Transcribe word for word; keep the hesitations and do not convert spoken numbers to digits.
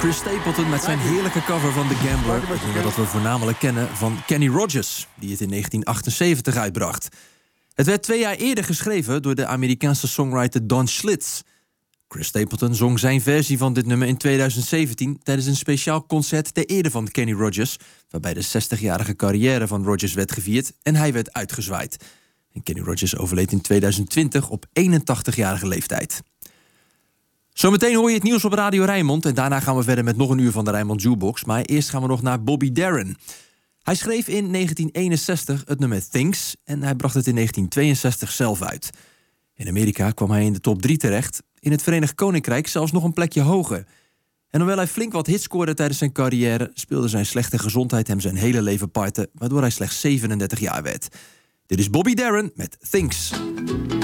Chris Stapleton met zijn heerlijke cover van The Gambler. Een nummer dat we voornamelijk kennen van Kenny Rogers, die het in negentien achtenzeventig uitbracht. Het werd twee jaar eerder geschreven door de Amerikaanse songwriter Don Schlitz. Chris Stapleton zong zijn versie van dit nummer in tweeduizend zeventien... tijdens een speciaal concert ter ere van Kenny Rogers, waarbij de zestigjarige carrière van Rogers werd gevierd en hij werd uitgezwaaid. En Kenny Rogers overleed in tweeduizend twintig op eenentachtigjarige leeftijd. Zometeen hoor je het nieuws op Radio Rijnmond en daarna gaan we verder met nog een uur van de Rijnmond Jukebox. Maar eerst gaan we nog naar Bobby Darin. Hij schreef in negentien eenenzestig het nummer Things en hij bracht het in negentien tweeënzestig zelf uit. In Amerika kwam hij in de top drie terecht, in het Verenigd Koninkrijk zelfs nog een plekje hoger. En hoewel hij flink wat hits scoorde tijdens zijn carrière, speelde zijn slechte gezondheid hem zijn hele leven parten, waardoor hij slechts zevenendertig jaar werd. Dit is Bobby Darin met Things.